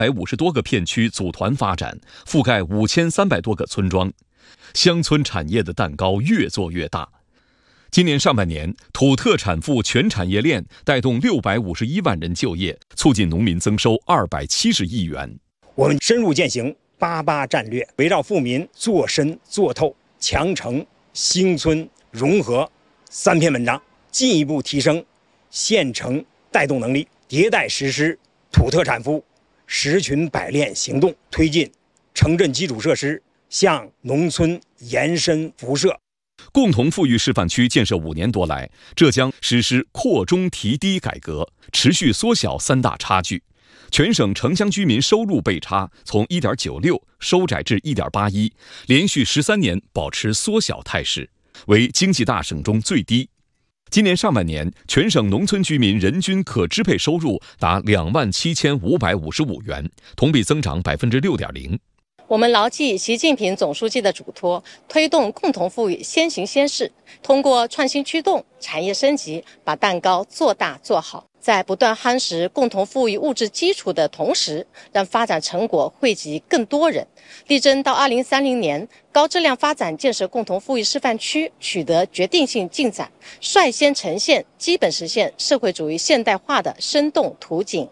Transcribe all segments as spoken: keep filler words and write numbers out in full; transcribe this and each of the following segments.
百五十多个片区组团发展，覆盖五千三百多个村庄，乡村产业的蛋糕越做越大。今年上半年，土特产赋全产业链带动六百五十一万人就业，促进农民增收二百七十亿元。 我们深入践行八八战略，围绕富民做深做透、强城、兴村、融合三篇文章，进一步提升县城带动能力，迭代实施土特产赋十群百炼行动，推进城镇基础设施向农村延伸辐射。 共同富裕示范区建设五年多来，浙江实施扩中提低改革，持续缩小三大差距。全省城乡居民收入倍差从 一点九六 收窄至 一点八一， 连续十三年保持缩小态势，为经济大省中最低。今年上半年，全省农村居民人均可支配收入达两万七千五百五十五元，同比增长 百分之六点零。 我们牢记习近平总书记的嘱托，推动共同富裕先行先试，通过创新驱动、产业升级，把蛋糕做大做好。在不断夯实共同富裕物质基础的同时，让发展成果惠及更多人，力争到二零三零年，高质量发展建设共同富裕示范区取得决定性进展，率先呈现基本实现社会主义现代化的生动图景。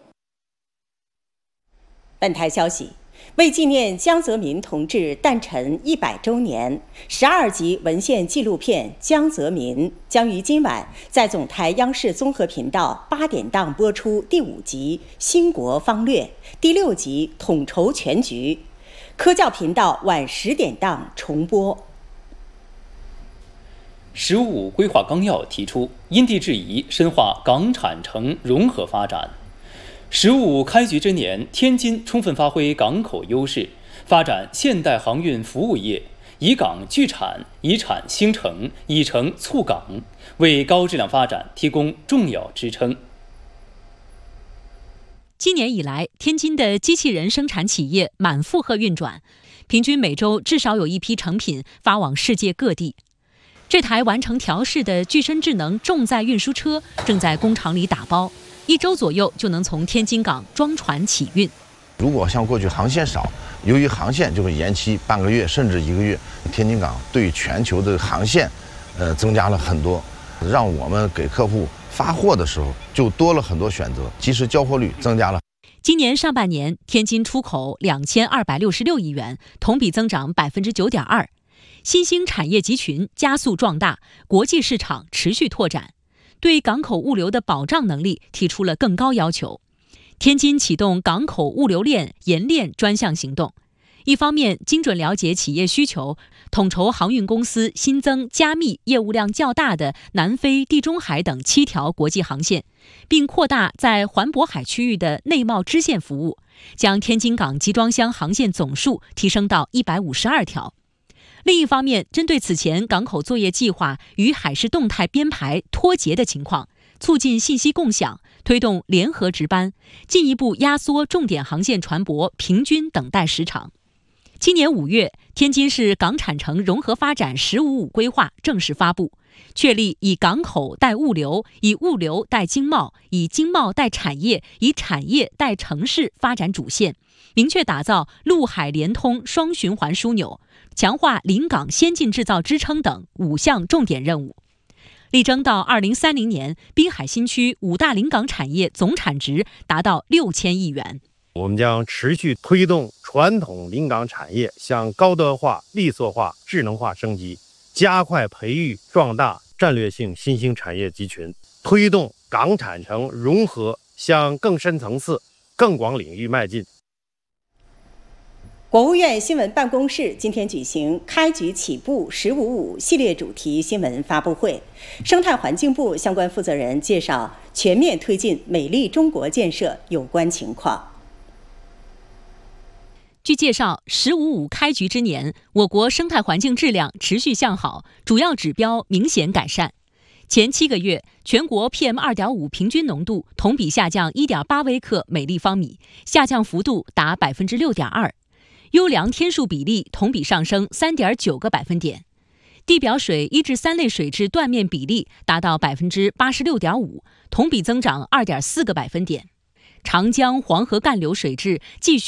本台消息，为纪念江泽民同志诞辰一百周年，十二集文献纪录片《江泽民》将于今晚在总台央视综合频道八点档播出第五集《兴国方略》，第六集《统筹全局》，科教频道晚十点档重播。 十五五规划纲要提出，因地制宜深化港产城融合发展。十五五开局之年，天津充分发挥港口优势，发展现代航运服务业，以港聚产，以产兴城，以城促港，为高质量发展提供重要支撑。 今年以来，天津的机器人生产企业满负荷运转，平均每周至少有一批成品发往世界各地。这台完成调试的具身智能重载运输车正在工厂里打包，一周左右就能从天津港装船起运。 如果像过去航线少，由于航线就会延期半个月甚至一个月，天津港对全球的航线，呃，增加了很多，让我们给客户发货的时候就多了很多选择，及时交货率增加了。 今年上半年，天津出口两千二百六十六亿元，同比增长百分之九点二。新兴产业集群加速壮大，国际市场持续拓展，对港口物流的保障能力提出了更高要求。天津启动港口物流链研链专项行动，一方面精准了解企业需求，统筹航运公司新增加密业务量较大的南非、地中海等七条国际航线，并扩大在环渤海区域的内贸支线服务，将天津港集装箱航线总数提升到一百五十二条。另一方面，针对此前港口作业计划与海事动态编排脱节的情况，促进信息共享，推动联合值班，进一步压缩重点航线船舶平均等待时长。今年五月，天津市港产城融合发展“十五五”规划正式发布，确立以港口带物流、以物流带经贸、以经贸带产业、以产业带城市发展主线，明确打造陆海联通双循环枢纽，强化临港先进制造支撑等五项重点任务，力争到二零三零年，滨海新区五大临港产业总产值达到六千亿元。 我们将持续推动传统临港产业向高端化、利索化、智能化升级，加快培育壮大战略性新兴产业集群，推动港产城融合向更深层次、更广领域迈进。 国务院新闻办公室今天举行开局起步十五五系列主题新闻发布会，生态环境部相关负责人介绍全面推进美丽中国建设有关情况。 据介绍，十五五开局之年，我国生态环境质量持续向好，主要指标明显改善。前七个月，全国 P M 二点五 平均浓度同比下降 一点八微克每立方米，下降幅度达 百分之六点二。优良天数比例同比上升 三点九个百分点，地表水一至三类水质断面比例达到 百分之八十六点五，同比增长 二点四个百分点。长江、黄河干流水质继续